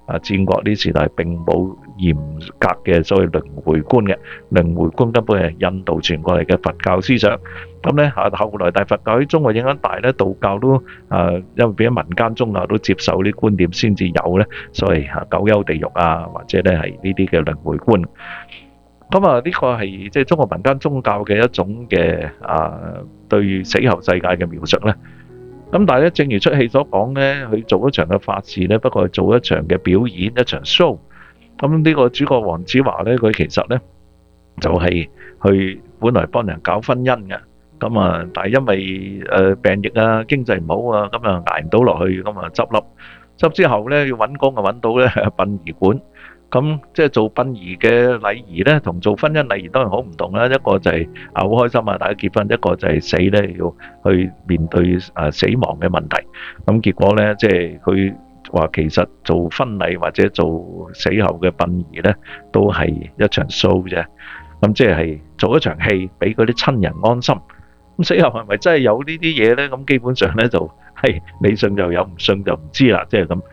戰國呢時代並冇嚴格嘅所謂輪迴觀嘅，輪迴觀根本係印度傳過嚟嘅佛教思想。咁咧後來大佛教喺中國影響大咧，道教都因為變咗民間宗教都接受呢觀點，先至有咧所謂九幽地獄或者咧係呢啲嘅輪迴觀。咁呢個係即係中國民間宗教嘅一種嘅對死後世界嘅描述咧。咁但係咧，正如出戲所講咧，佢做一場嘅法事咧，不過係做一場嘅表演，一場 show。咁呢個主角黃子華咧，佢其實咧就係去本來幫人搞婚姻嘅。咁但係因為病疫經濟唔好咁捱唔到落去，咁執笠。執之後咧，要揾工揾到咧殯儀館。咁即係做殯儀嘅禮儀咧，同做婚姻禮儀當然好唔同啦。一個就係好開心大家結婚；一個就係死咧，要去面對死亡嘅問題。咁結果咧，即係佢話其實做婚禮或者做死後嘅殯儀咧，都係一場 show 啫。咁即係做一場戲，俾嗰啲親人安心。咁死後係咪真係有呢啲嘢咧？咁基本上咧就係你信就有，唔信就唔知啦。即係咁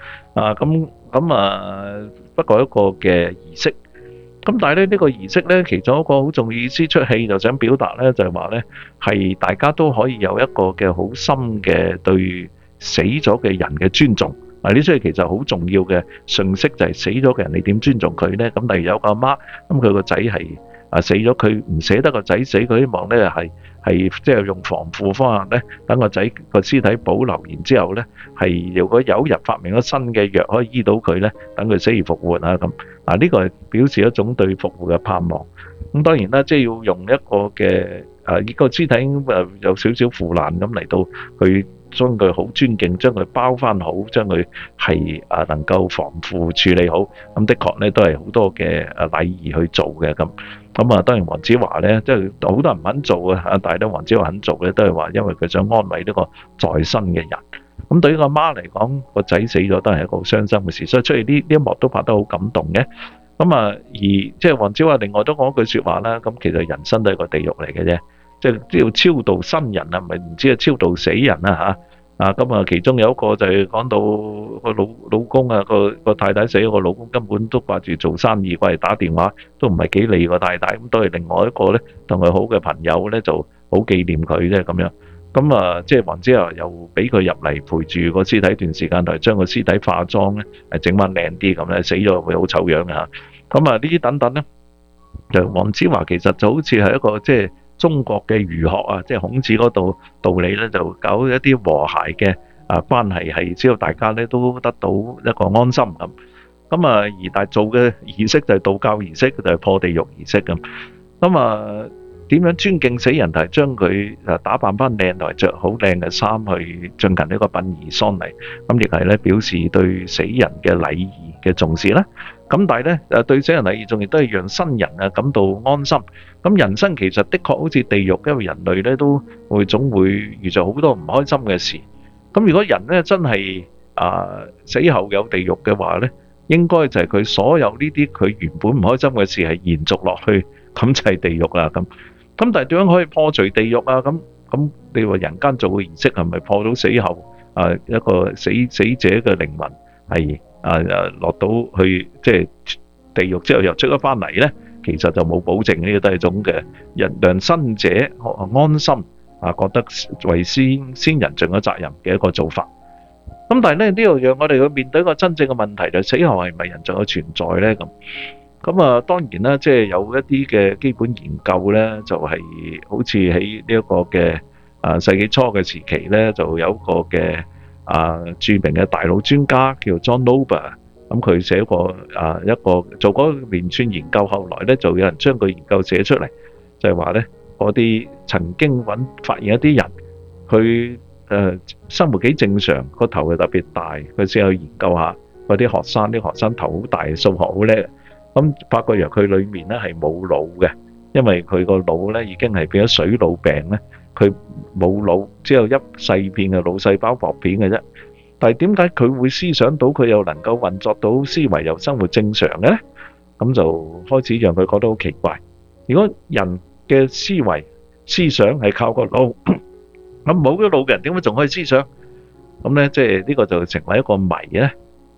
不過一個嘅儀式。咁但係咧呢個儀式咧，其中一個好重要意思出戲就想表達咧，就係話咧係大家都可以有一個嘅好深嘅對死咗嘅人嘅尊重。呢出戲其實好重要嘅訊息就係死咗嘅人你點尊重佢咧？咁例如有個阿媽，咁佢個仔係死咗，佢唔捨得個仔死，佢希望咧係即係用防腐方法咧，等個仔個屍體保留，然之後咧係如果有一日發明咗新嘅藥可以醫到佢咧，等佢死而復活咁。呢個係表示一種對復活嘅盼望。咁當然啦，即係要用一個嘅呢個屍體已經有少少腐爛咁嚟到去將佢好尊敬，將佢包翻好，將佢係能夠防腐處理好。咁的確咧都係好多嘅禮儀去做嘅咁。當然黃子華咧，即係好多人唔肯做但係咧黃子華肯做咧，都係話因為佢想安慰呢個在生嘅人。咁對於個媽嚟講，個仔死咗都係一個好傷心嘅事，所以出現呢一幕都拍得好感動嘅。而即係黃子華另外都講一句説話啦，咁其實人生都係個地獄嚟嘅啫，即係要超度新人唔係唔知係超度死人其中有一個就係講到個老公個太太死咗，個老公根本都掛住做生意，掛住打電話，都唔係幾理個太太。咁都係另外一個咧，同佢好嘅朋友咧，就好紀念佢啫咁樣。即係黃子華又俾佢入嚟陪住個屍體一段時間，同埋將個屍體化妝咧，整翻靚啲咁咧，死咗會好醜樣呢啲等等咧，就黃子華其實就好似係一個即係中國嘅儒學即係孔子嗰度道理咧，就搞一啲和諧嘅關係，係只要大家咧都得到一個安心咁。而但係做嘅儀式就係道教儀式，就係破地獄儀式咁。點樣尊敬死人，同係將佢打扮翻靚，同埋着好靚嘅衫去進行呢個殯儀喪禮，咁亦係咧表示對死人嘅禮儀嘅重視啦。咁但係咧對死人禮儀仲亦都係讓新人感到安心。咁人生其實的確好似地獄，因為人類咧都總會遇着好多唔開心嘅事。咁如果人咧真係死後有地獄嘅話咧，應該就係佢所有呢啲佢原本唔開心嘅事係延續落去，咁就係地獄啦咁。但係點樣可以破除地獄咁你話人間做嘅儀式係咪破到死後一個死者嘅靈魂係落到去即係地獄之後又出咗翻嚟呢？其實就冇保證，呢個都係一種嘅讓生者安心覺得為先人盡咗責任嘅一個做法。咁但係咧呢度讓我哋去面對一個真正嘅問題，就係死後係咪人仲有存在呢？當然啦，即係有一啲嘅基本研究咧，就係好似喺呢一個嘅世紀初嘅時期咧，就有一個嘅著名嘅大腦專家叫 John Noble，咁佢寫過一個做過連串研究，後來咧就有人將個研究寫出嚟，就係話咧嗰啲曾經發現一啲人，佢生活幾正常，個頭又特別大，佢先去研究下嗰啲學生頭好大，數學好叻。咁發覺原來佢裏面咧係冇腦嘅，因為佢個腦咧已經係變咗水腦病咧，佢冇腦，只有一細片嘅腦細胞薄片嘅啫。但係點解佢會思想到，佢又能夠運作到思維又生活正常嘅咧？咁就開始讓佢覺得好奇怪。如果人嘅思維思想係靠個腦，咁冇咗腦嘅人點解仲可以思想？咁咧即係呢個就成為一個謎咧。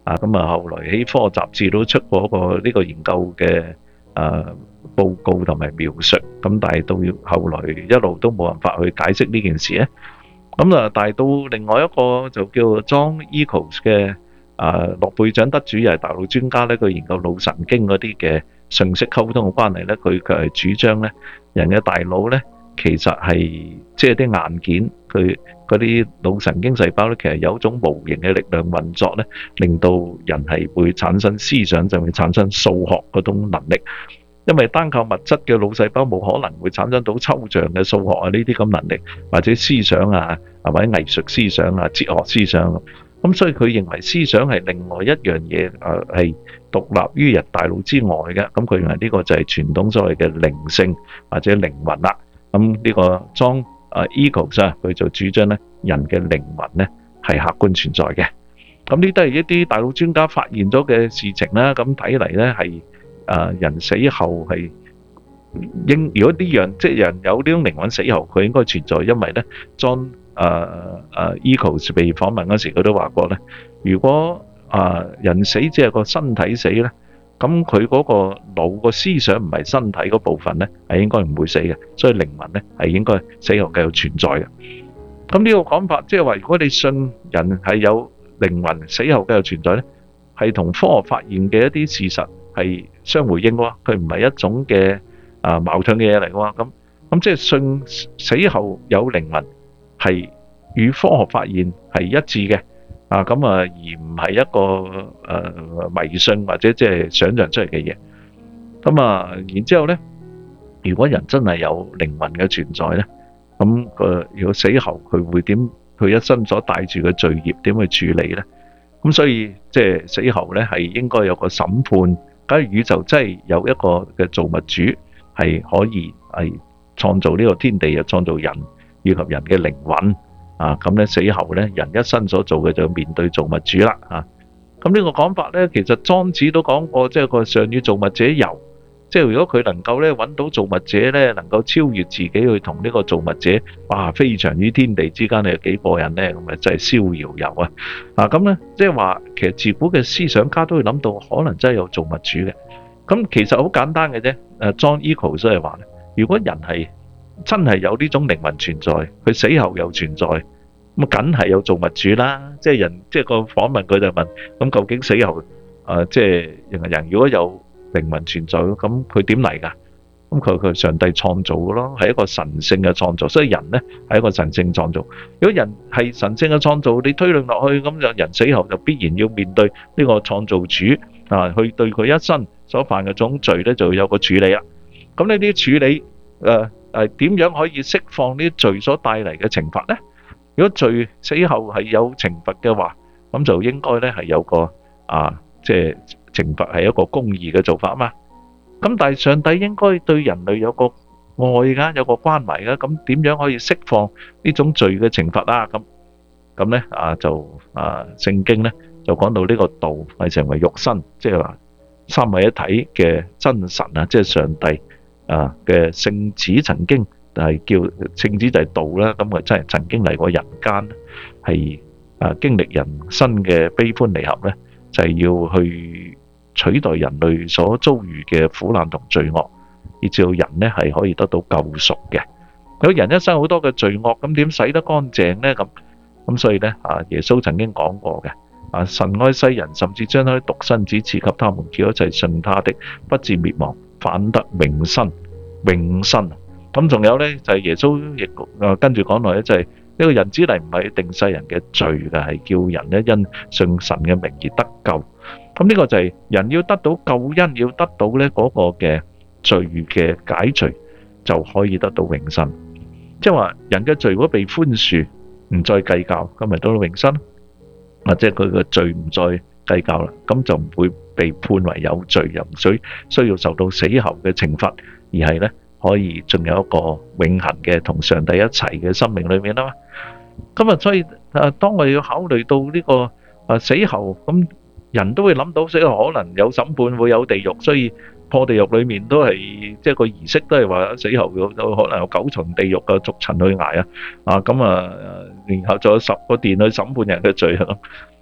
咁後來喺科學雜誌都出過呢個研究嘅報告同埋描述，咁但係到後來一路都冇辦法去解釋呢件事咧。咁但係到另外一個就叫 John Eccles 嘅諾貝爾獎得主，又係大腦專家咧，佢研究腦神經嗰啲嘅信息溝通嘅關係咧，佢係主張咧，人嘅大腦咧其實係即係啲硬件，佢嗰啲腦神經細胞咧，其實有一種無形嘅力量運作咧，令到人係會產生思想，就會產生數學嗰種能力。因為單靠物質嘅腦細胞冇可能會產生到抽象嘅數學呢啲咁能力，或者思想或者藝術思想哲學思想。咁所以佢認為思想係另外一樣嘢，係獨立於人大腦之外嘅。咁佢認為呢個就係傳統所謂嘅靈性或者靈魂啦。咁呢個 John Eccles 佢就主張咧，人嘅靈魂咧係客觀存在嘅。咁呢都係一啲大腦專家發現咗嘅事情啦。咁睇嚟咧係人死後係如果呢樣即係人有呢種靈魂死後，佢應該存在，因為咧 John Eccles 被訪問嗰時，佢都話過咧，如果人死只係個身體死咧，咁佢嗰個腦個思想唔係身體嗰部分咧，係應該唔會死嘅，所以靈魂咧係應該死後繼續存在嘅。咁呢個講法即係話，如果你信人係有靈魂死後繼續存在咧，係同科學發現嘅一啲事實係相回應喎，佢唔係一種嘅矛盾嘅嘢嚟喎。咁即係信死後有靈魂係與科學發現係一致嘅而唔係一個迷信或者即係想像出嚟嘅嘢。然之後咧，如果人真係有靈魂嘅存在咧，咁如果死後佢會點？佢一生所帶住嘅罪孽點去處理咧？咁所以即係死後咧係應該有個審判。假如宇宙真係有一個嘅造物主係可以係創造呢個天地，又創造人以及人嘅靈魂咁咧死後咧人一生所做嘅就要面對造物主啦咁呢個講法咧，其實莊子都講過，即係個上與造物者遊。即係如果佢能夠咧揾到造物者咧，能夠超越自己去同呢個造物者飛翔於天地之間，你有幾過癮咧？咁咪真係逍遙遊咁咧，即係話其實自古嘅思想家都會諗到，可能真係有造物主嘅。咁其實好簡單嘅啫。John Eccles 係話咧，如果人係真係有呢種靈魂存在，佢死後又存在，咁梗係有造物主啦。即係人，即係個訪問佢就問：咁究竟死後即係人如果有靈魂存在，咁佢點嚟㗎？咁佢上帝創造嘅咯，係一個神聖嘅創造。所以人咧係一個神聖創造。如果人係神聖嘅創造，你推論落去，咁就人死後就必然要面對呢個創造主去對佢一生所犯嘅種罪咧，就有個處理啦。咁呢啲處理點樣可以釋放呢啲罪所帶嚟嘅懲罰咧？如果罪死後係有懲罰嘅話，咁就應該咧係有個即係懲罰係一個公義嘅做法啊嘛。咁但係上帝應該對人類有個愛㗎，有個關懷㗎。咁點樣可以釋放呢種罪嘅懲罰啊？咁咧聖經咧就講到呢個道係成為肉身，即係話三位一體嘅真神即係上帝嘅聖子曾經係叫聖子就係道啦。咁佢真係曾經嚟過人間，係經歷人生嘅悲歡離合咧，就係要去取代人類所遭遇嘅苦難同罪惡，以至到人咧係可以得到救贖嘅。有人一生好多嘅罪惡，咁點洗得乾淨咧？咁所以咧耶穌曾經講過嘅神愛世人，甚至將他獨生子賜給他們，叫一切信他的不至滅亡，反得永生。永生。咁仲有咧就係耶穌亦跟住講落咧，就係呢個人子嚟唔係定世人嘅罪嘅，係叫人咧因信神嘅名而得救。咁呢個就係人要得到救恩，要得到咧嗰個嘅罪嘅解除，就可以得到永生。即係話人嘅罪如果被寬恕，唔再計較，咁咪得到永生。或者佢嘅罪唔再計較啦，咁就唔會被判為有罪，又唔需要受到死後嘅懲罰，而係咧可以仲有一個永恆嘅同上帝一齊嘅生命裏面啦嘛。咁所以當我哋要考慮到呢個死後，咁人都會諗到死後可能有審判，會有地獄，所以破地獄裏面都係即係個儀式都係話死後有可能有9重地獄嘅逐層去捱然後仲有10個殿去審判人嘅罪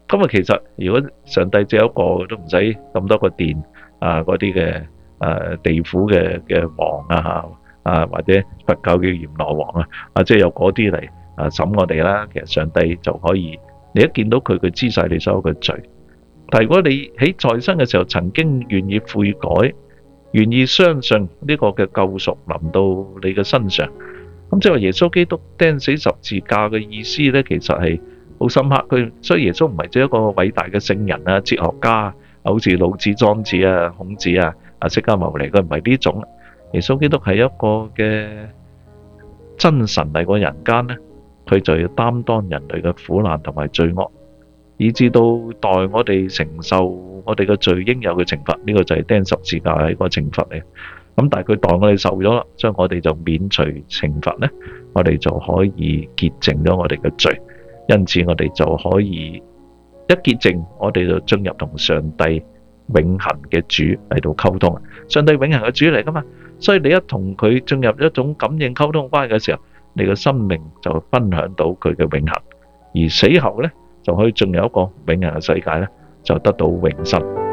咁啊，其實如果上帝只有一個都唔使咁多個殿嗰啲嘅地府嘅王或者佛教嘅閻羅王即係有嗰啲嚟審我哋啦，其實上帝就可以，你一見到佢知晒你所有嘅罪。但係如果你喺在生嘅時候曾經願意悔改，願意相信呢個嘅救贖臨到你嘅身上，咁即係話耶穌基督釘死十字架嘅意思咧，其實係好深刻。所以耶穌唔係只一個偉大嘅聖人啊、哲學家，好似老子、莊子啊、孔子啊、釋迦牟尼，佢唔係呢種。耶穌基督係一個嘅真神嚟過人間咧，佢就要擔當人類嘅苦難同埋罪惡，以至到代我哋承受我哋嘅罪應有嘅懲罰。呢個就係釘十字架係個懲罰嚟。咁但係佢代我哋受咗啦，所以我哋就免除懲罰咧，我哋就可以潔淨咗我哋嘅罪。因此我哋就可以一潔淨，我哋就進入同上帝永恆嘅主嚟到溝通。上帝永恆嘅主嚟噶嘛，所以你一同佢進入一種感應溝通關係嘅時候，你嘅生命就分享到佢嘅永恆，而死後咧就可以進入一個永恆嘅世界咧，就得到永生。